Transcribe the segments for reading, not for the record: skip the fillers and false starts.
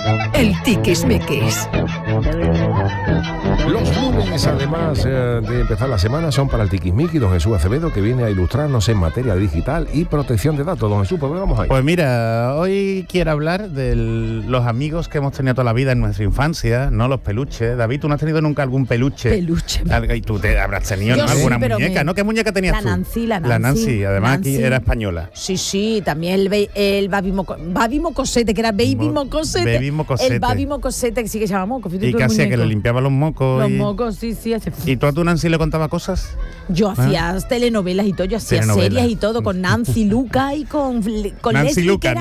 El tiquismiquis. Los lunes, además de empezar la semana, son para el tiquismiquis, don Jesús Acevedo, que viene a ilustrarnos en materia digital y protección de datos. Don Jesús, ¿por dónde vamos ahí? Pues mira, hoy quiero hablar de los amigos que hemos tenido toda la vida en nuestra infancia, no los peluches. David, ¿tú no has tenido nunca algún peluche? Peluche. Y tú te habrás tenido, ¿no? Sí, Alguna pero muñeca, ¿no? ¿Qué muñeca tenías tú? La Nancy. La Nancy, además Nancy. aquí era española. Sí, también el Baby Mocosete, que era Baby Mocosete. Baby Mocosete. El Baby Mocosete, que sí que se llama moco. ¿Y qué hacía? Que le limpiaba los mocos. Los mocos, sí. ¿Y tú a tu Nancy le contabas cosas? Yo hacía telenovelas y todo, yo hacía series y todo con Nancy Luca y con Nancy Leslie. Luca.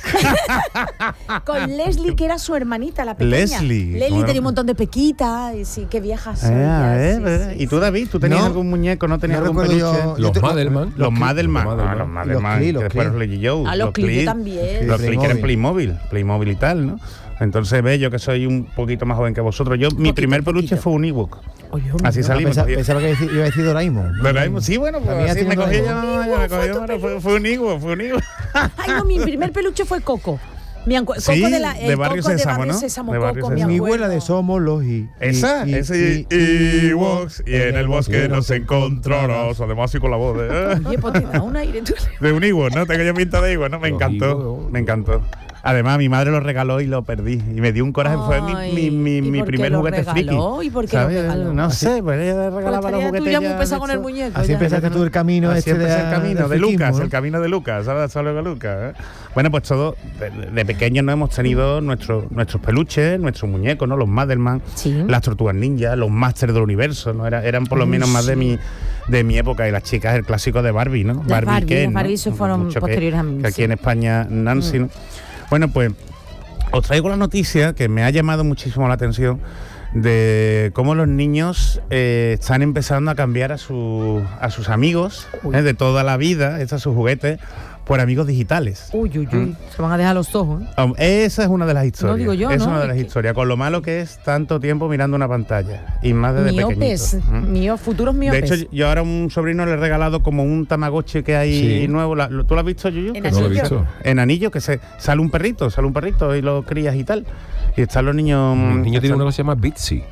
Con Leslie, que era su hermanita, la pequeña. Leslie tenía un montón de pequitas, y sí, qué viejas son. ¿Y tú, David? ¿Tú tenías algún muñeco? ¿No tenías algún peluche? Los Madelman. Los Madelman. Que después los leí yo. Los Clio también. Los Clio que eran Playmobil y tal, ¿no? Entonces, ve, yo que soy un poquito más joven que vosotros. Mi primer peluche fue un Ewok. Así salimos. Pensaba que iba a decir Doraemon. Doraemon, sí, bueno, pues así me cogí fue un Ewok. Ay, no, mi primer peluche fue Coco. Coco de Barrio Sésamo, ¿no? Coco, Mi abuela de Somos los ese Ewoks, y en el bosque nos encontrarás. Además, así con la voz Oye, pues te da un aire. de un Ewok, ¿no? Tengo yo pinta de Ewok, ¿no? Me encantó. Además, mi madre lo regaló y lo perdí. Y me dio un coraje. Fue mi primer juguete friki. ¿Y por qué lo regaló? No sé, pues ella regalaba los juguetes. Tú ya muy pesado con el muñeco. Así empezaste tú el camino el camino de Lucas, ¿no? el camino de Lucas. ¿Sabes lo que Lucas? Bueno, pues todos, de pequeños no hemos tenido nuestros peluches, nuestros muñecos, ¿no? Los Madelman, las Tortugas Ninja, los Masters del Universo, ¿no? Eran por lo menos más de mi época. Y las chicas, el clásico de Barbie, ¿no? Barbie fueron posteriores a mí. Que aquí en España, Nancy, ¿no? Bueno, pues os traigo la noticia que me ha llamado muchísimo la atención de cómo los niños están empezando a cambiar a sus amigos de toda la vida, sus juguetes, por amigos digitales. Se van a dejar los ojos. Esa es una de las historias. No digo yo, es una de las historias. Con lo malo que es tanto tiempo mirando una pantalla. Y más desde pequeñito. Futuros miopes. De hecho, yo ahora a un sobrino le he regalado como un Tamagotchi que hay nuevo. ¿Tú lo has visto, Yuyu? No lo he visto. En Anillo, que sale un perrito y lo crías y tal. Y están los niños... El niño tiene una cosa que se llama Bitsy.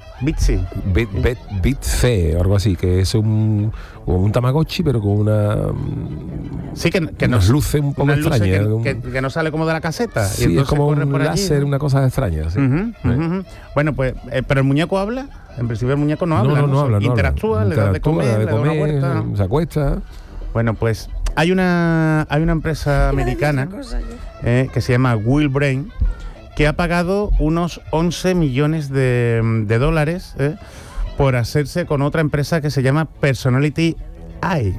Bitce o algo así, que es un Tamagotchi, pero con una... Sí, que nos luce un poco extraña. Que no sale como de la caseta. Sí, y es como un láser, una cosa extraña. Sí. Bueno, pues, ¿pero el muñeco habla? En principio el muñeco no habla. No habla. Interactúa, le da de comer, le da una vuelta. Se acuesta. Bueno, pues hay una empresa americana que se llama Willbrain, que ha pagado unos 11 millones de dólares por hacerse con otra empresa que se llama Personality AI,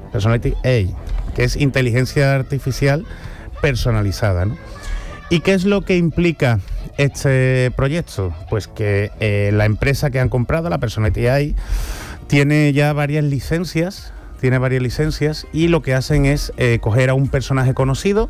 que es inteligencia artificial personalizada, ¿no? ¿Y qué es lo que implica este proyecto? Pues que la empresa que han comprado, la Personality AI, tiene ya varias licencias, y lo que hacen es coger a un personaje conocido,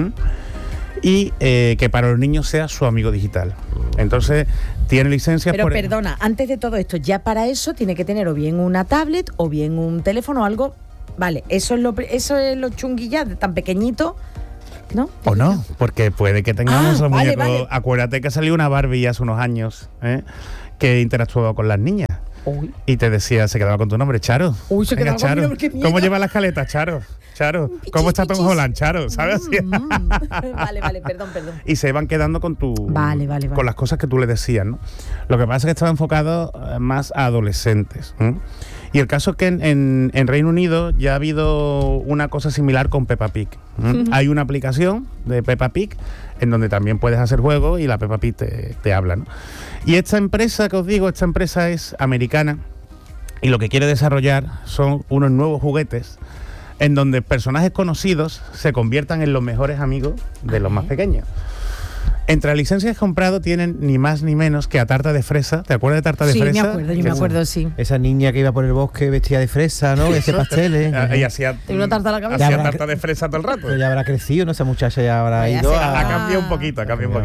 y que para los niños sea su amigo digital. Entonces, tiene licencias... Pero perdona, antes de todo esto, ya para eso tiene que tener o bien una tablet o bien un teléfono o algo. Vale, eso es lo chunguilla, tan pequeñito, ¿no? O no, porque puede que tengamos un muñeco... Vale. Acuérdate que salió una Barbie hace unos años que interactuaba con las niñas. Y te decía, se quedaba con tu nombre, Charo. Se quedaba con mi nombre, ¿Cómo lleva la escaleta, Charo? ¿Cómo está Tom Holland, Charo? ¿Sabes? Vale, perdón. Y se van quedando con Vale. con las cosas que tú le decías, ¿no? Lo que pasa es que estaba enfocado más a adolescentes. Y el caso es que en Reino Unido ya ha habido una cosa similar con Peppa Pig. Hay una aplicación de Peppa Pig en donde también puedes hacer juegos y la Peppa Pig te habla, ¿no? Y esta empresa que os digo, es americana y lo que quiere desarrollar son unos nuevos juguetes en donde personajes conocidos se conviertan en los mejores amigos de los más pequeños. Entre las licencias que he comprado tienen ni más ni menos que a Tarta de Fresa. ¿Te acuerdas de Tarta de Fresa? Sí, me acuerdo, sí. Esa niña que iba por el bosque vestida de fresa, ¿no? Ese pasteles. Ella hacía una tarta a la cabeza. Hacía tarta de fresa todo el rato. Pero ya habrá crecido, ¿no? Esa muchacha ya habrá ido a... Ha cambiado un poquito,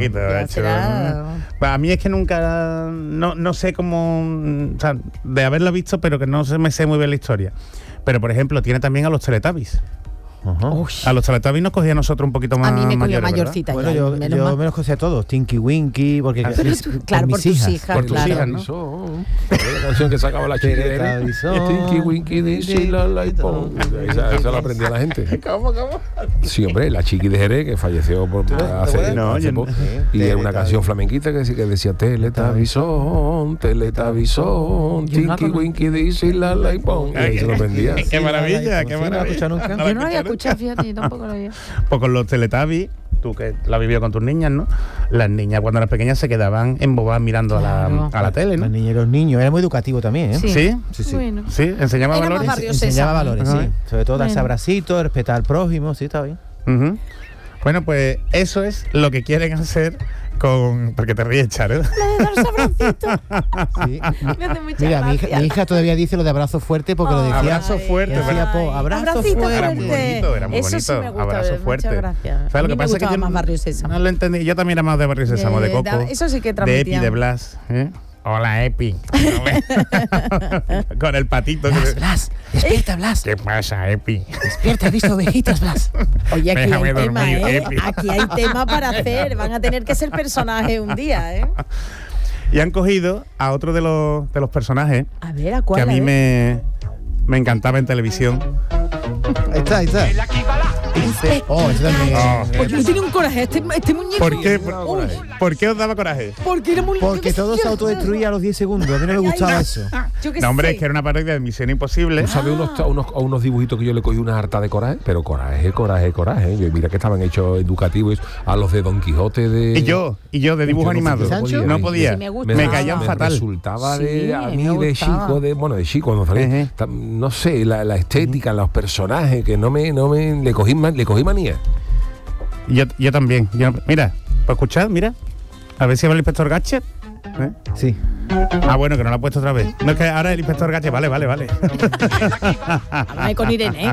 A mí es que nunca... No sé cómo... O sea, de haberlo visto, pero que no me sé muy bien la historia. Pero, por ejemplo, tiene también a los Teletubbies. Ajá. Uy. A los Teletubbies nos cogía a nosotros un poquito más A mí me cogió mayores, ¿verdad? mayorcita Bueno, ya, yo menos mal. me los conocía a todos, Tinky Winky, porque Ah, Pero mis- tú- claro, por mis tus hijas, Por tus claro. hijas, ¿no? Teletubbies. La canción que sacaba la chiquilera. Teletubbies. Tinky Winky Dixie la la y pon. Esa la aprendía la gente. ¿Cómo? Sí, hombre, la Chiqui de Jerez, que falleció hace, No, hace yo poco. no. Y era una canción flamenquita que decía Teletubbies, Teletubbies, Tinky Winky Dixie la la y pon. Y ahí se lo aprendía. Qué maravilla, qué ¿Sí? ¿No lo has maravilla. escuchado nunca? Yo no lo había escuchado, fíjate, yo tampoco lo había. Pues con los Teletubbies, tú que la has vivido con tus niñas, ¿no? Las niñas cuando eran pequeñas se quedaban embobadas mirando Claro. a la tele, Los ¿no? niños y los niños, era muy educativo también, ¿eh? Sí. ¿Sí? Sí, sí. Bueno. Sí, enseñaba Era más valores. barrio Enseñaba Sésamo. valores, Ajá. sí. Sobre todo darse Bueno. abracitos, respetar al prójimo, sí, está bien. Ujú. Bueno, pues eso es lo que quieren hacer con... Porque te ríes, Charo. Sí. Me hace mucha Mira, gracia. mi hija todavía dice lo de abrazo fuerte porque lo decía. Abrazo fuerte, Decía, ¿verdad? po, abrazo Abracito fuerte. Era muy bonito, era muy Eso bonito. sí me gusta, Abrazo muchas fuerte. gracias. ¿Sabes A lo mí que me pasa? Es que gustaba yo más Barrio Sésamo. no lo entendí. Yo también era más de Barrio Sésamo, de Coco. Eso sí que de Epi, transmitían. de Blas. ¿eh? Hola, Epi. Con el patito. Blas, despierta, Blas. ¿Qué pasa, Epi? Despierta, has visto ovejitas, Blas. Oye, aquí Déjame hay tema, dormir, ¿eh? Epi. Aquí hay tema para hacer. Van a tener que ser personajes un día, ¿eh? Y han cogido a otro de los personajes A ver, ¿a cuál? que a mí ver? me encantaba en televisión. Ahí está, ahí está. Oh, ese también. Pues yo tenía un coraje, este muñeco. ¿Por qué? Uy, ¿Por qué os daba coraje? porque era muy Porque todo se autodestruía a los 10 segundos. A mí no me gustaba eso. Yo qué No, hombre, sé. es que era una parodia de Misión Imposible. ¿Tú sabes unos dibujitos que yo le cogí una harta de coraje? Pero coraje. Yo, mira que estaban hechos educativos a los de Don Quijote de... Y yo de dibujo Yo no animado. ¿Sancho? No podía. Sí, me gustaba. Me caían me fatal. resultaba Sí, a mí me de gustaba. chico, de chico cuando salí, Ejé. no sé, la estética, los personajes, que no me le cogí manía. Yo también. Mira, ¿puedo escuchar? Mira. A ver si va el inspector Gadget. ¿Eh? Sí. Ah, bueno, que no lo ha puesto otra vez. No, es que ahora el inspector Gadget. Vale. Háblame con Irene.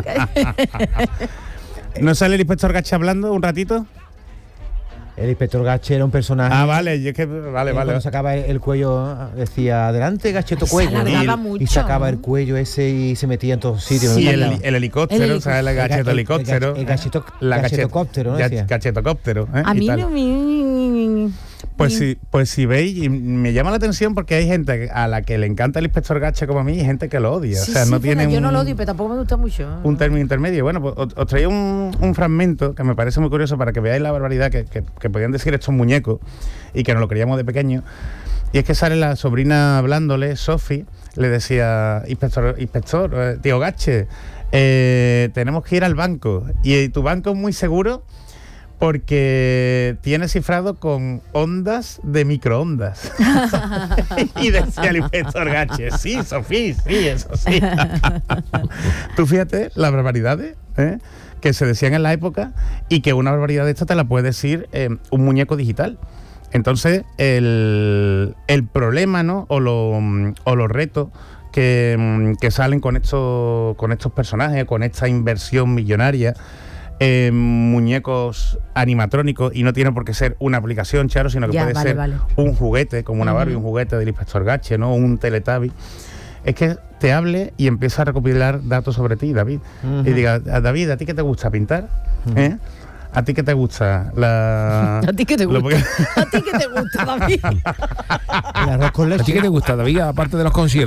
¿No sale el inspector Gadget hablando un ratito? El inspector Gache era un personaje. Ah, vale, yo es que... Vale. Cuando sacaba el cuello, decía, adelante, Gacheto Se cuello. alargaba Y mucho, sacaba ¿no? el cuello ese y se metía en todos sitios. Y Me el encantaba. helicóptero, ¿sabes? El gacheto helicóptero. el gachetocóptero, ¿no? Decía. Gachetocóptero. ¿eh? A Y mí tal. no me... Pues si veis, y me llama la atención porque hay gente a la que le encanta el inspector Gadget como a mí y gente que lo odia. Sí, o sea, sí, no bueno, tiene yo no lo odio, pero tampoco me gusta mucho. un término intermedio. Bueno, pues os traía un fragmento que me parece muy curioso para que veáis la barbaridad que podían decir estos muñecos y que nos lo creíamos de pequeño. Y es que sale la sobrina hablándole, Sophie, le decía, inspector, tío Gadget, tenemos que ir al banco. Y tu banco es muy seguro porque tiene cifrado con ondas de microondas. Y decía el inspector Gadget, sí, Sofía, sí, eso sí. Tú fíjate las barbaridades que se decían en la época y que una barbaridad de esta te la puede decir un muñeco digital. Entonces, el problema, ¿no? o los retos que salen con estos personajes, con esta inversión millonaria, muñecos animatrónicos, y no tiene por qué ser una aplicación, Charo, sino que Ya, puede vale, ser vale. un juguete, como una Barbie, un juguete del inspector Gadget, ¿no? Un Teletubby. Es que te hable y empieza a recopilar datos sobre ti, David. Y diga, David, ¿a ti qué te gusta pintar? ¿Eh? ¿A ti qué te gusta? ¿A ti qué te gusta? ¿A ti qué te gusta, David? El arroz con ¿A leche. ti qué te gusta, David, aparte de los conciertos?